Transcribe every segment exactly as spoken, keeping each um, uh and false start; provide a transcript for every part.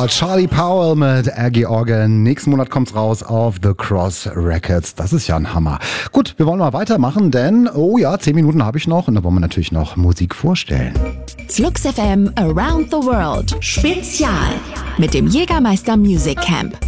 war Charlie Powell mit Aggie Organ. Nächsten Monat kommt's raus auf The Cross Records. Das ist ja ein Hammer. Gut, wir wollen mal weitermachen, denn, oh ja, zehn Minuten habe ich noch und da wollen wir natürlich noch Musik vorstellen. Flux F M Around the World Spezial mit dem Jägermeister Music Camp.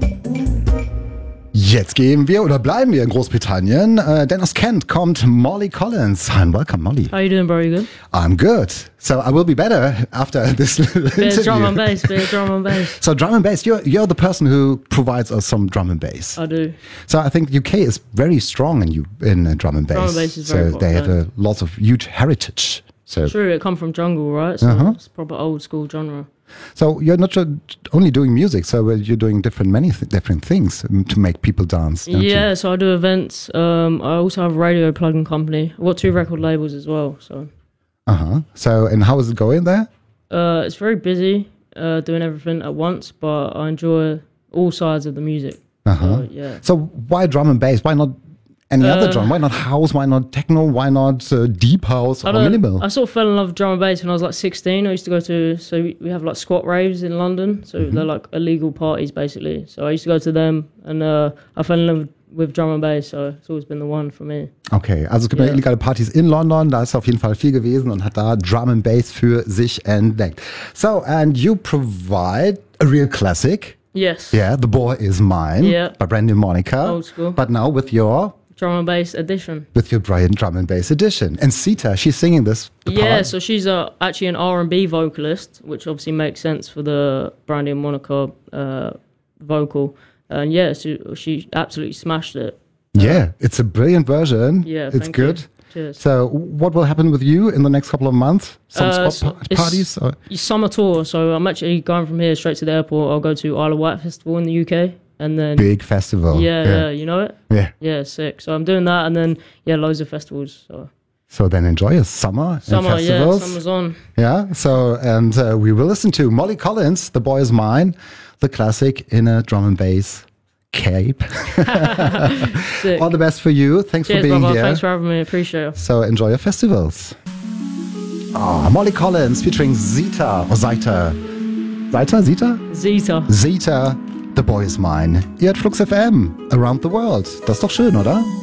Jetzt gehen wir oder bleiben wir in Großbritannien, äh, denn aus Kent kommt Molly Collins. Hi and welcome, Molly. How are you doing, bro? You good? I'm good. So I will be better after this little Bit interview. of drum and bass, bit of drum and bass. So drum and bass, you're, you're the person who provides us some drum and bass. I do. So I think U K is very strong in you in uh, drum and bass. Drum and bass is so very they have important. a lots of huge heritage. So True, it come from jungle, right? So Uh-huh. it's proper old school genre. so you're not ju- only doing music, so uh, you're doing different many th- different things um, to make people dance. Don't Yeah, you? so I do events. Um, I also have a radio plugin company. I've got two record labels as well. So Uh huh. So and how is it going there? uh, it's very busy, uh, doing everything at once, but I enjoy all sides of the music. Uh huh. So, yeah. So why drum and bass? Why not any other Uh, drum? Why not house? Why not techno? Why not uh, deep house I, or don't- minimal? I sort of fell in love with drum and bass when I was like sixteen. I used to go to, so we we have like squat raves in London. So they're like illegal parties basically. So I used to go to them and uh, I fell in love with, with drum and bass. So it's always been the one for me. Okay, also es gibt ja Ja. illegale Partys in London, da ist er auf jeden Fall viel gewesen und hat da Drum and Bass für sich entdeckt. So, and you provide a real classic. Yes. Yeah, The Boy Is Mine Yeah. by Brandy Monica. Old school. But now with your Drum and bass edition. with your Brian Drum and Bass edition. And Sita, she's singing this. the Yeah, part. so she's uh, actually an R and B vocalist, which obviously makes sense for the Brandy and Monica uh, vocal. And yeah, she, she absolutely smashed it. Yeah, it's a brilliant version. Yeah, it's thank good. you. Cheers. So, what will happen with you in the next couple of months? Some Uh, spot so pa- it's- parties? Or? Summer tour, so I'm actually going from here straight to the airport. I'll go to Isle of Wight Festival in the U K, and then Big festival. yeah, yeah, you know it. Yeah. Yeah, sick. So I'm doing that, and then yeah, loads of festivals. So So then enjoy your summer, summer, and yeah, festivals. summer's on. Yeah, so, and uh, we will listen to Molly Collins, The Boy Is Mine, the classic in a drum and bass cape. Sick. All the best for you. Thanks Cheers, for being brother. here. Thanks for having me. Appreciate it. So enjoy your festivals. Oh, Molly Collins featuring Zita. Or Zita. Zita? Zita? Zeta. Zita, The Boy Is Mine. Ihr hört Flux F M, Around the World. Das ist doch schön, oder?